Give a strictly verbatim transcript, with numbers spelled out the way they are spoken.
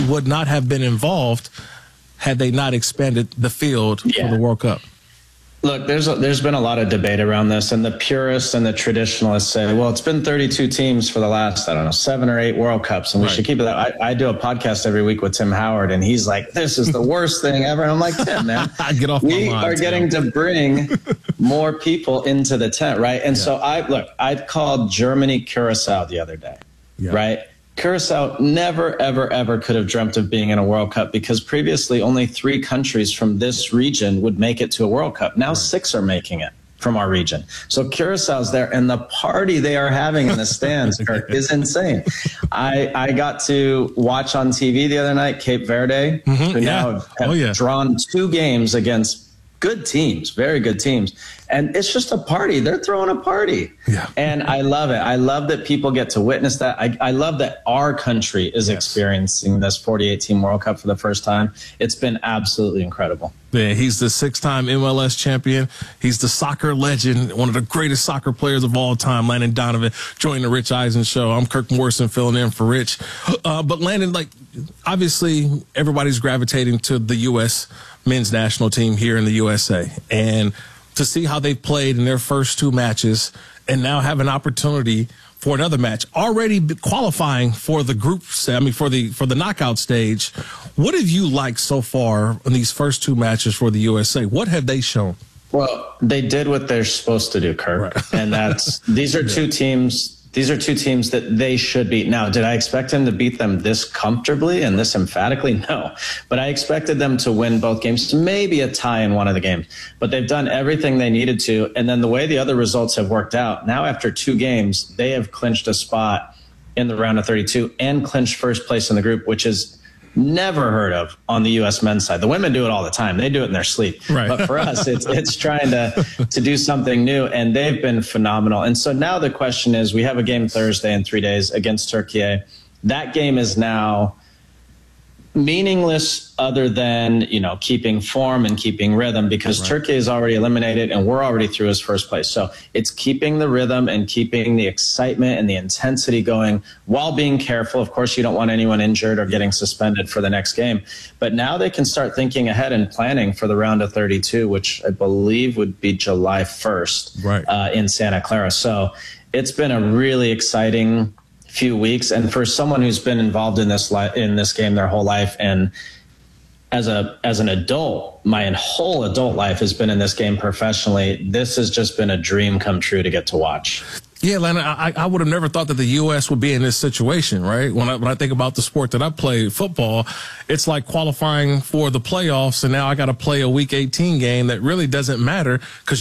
would not have been involved had they not expanded the field yeah. for the World Cup. Look, there's a, there's been a lot of debate around this, and the purists and the traditionalists say, well, it's been thirty-two teams for the last, I don't know, seven or eight World Cups, and we right. should keep it that. I, I do a podcast every week with Tim Howard, and he's like, this is the worst thing ever. And I'm like, Tim, man, Get off we my line, are getting Tim. to bring more people into the tent, right? And yeah. so I, look, I called Germany Curacao the other day, yeah. right? Curacao never, ever, ever could have dreamt of being in a World Cup because previously only three countries from this region would make it to a World Cup. Now right. six are making it from our region. So Curaçao's there, and the party they are having in the stands Kirk, is insane. I, I got to watch on T V the other night Cape Verde, mm-hmm, who yeah. now have, have oh, yeah. drawn two games against good teams, very good teams. And it's just a party. They're throwing a party. Yeah. And I love it. I love that people get to witness that. I, I love that our country is yes. experiencing this forty-eight team World Cup for the first time. It's been absolutely incredible. Yeah, he's the six-time M L S champion. He's the soccer legend, one of the greatest soccer players of all time, Landon Donovan, joining the Rich Eisen Show. I'm Kirk Morrison filling in for Rich. Uh, but Landon, like, obviously everybody's gravitating to the U S men's national team here in the U S A. And to see how they played in their first two matches and now have an opportunity for another match, already qualifying for the group, I mean, for the for the knockout stage. What have you liked so far in these first two matches for the U S A? What have they shown? Well, they did what they're supposed to do, Kirk. Right. And that's, these are two teams, these are two teams that they should beat. Now, did I expect them to beat them this comfortably and this emphatically? No. But I expected them to win both games, maybe a tie in one of the games. But they've done everything they needed to. And then the way the other results have worked out, now after two games, they have clinched a spot in the round of thirty-two and clinched first place in the group, which is never heard of on the U S men's side. The women do it all the time. They do it in their sleep. Right. But for us, it's it's trying to to do something new, and they've been phenomenal. And so now the question is, we have a game Thursday in three days against Turkey. That game is now meaningless other than, you know, keeping form and keeping rhythm, because right. Turkey is already eliminated and we're already through as first place. So it's keeping the rhythm and keeping the excitement and the intensity going while being careful. Of course, you don't want anyone injured or getting suspended for the next game. But now they can start thinking ahead and planning for the round of thirty-two, which I believe would be July first right. uh, in Santa Clara. So it's been a really exciting few weeks, and for someone who's been involved in this li- in this game their whole life, and as a as an adult, my whole adult life has been in this game professionally, this has just been a dream come true to get to watch. Yeah, Landon, I, I would have never thought that the U S would be in this situation, right? When I, when I think about the sport that I play, football, it's like qualifying for the playoffs, and now I got to play a Week eighteen game that really doesn't matter because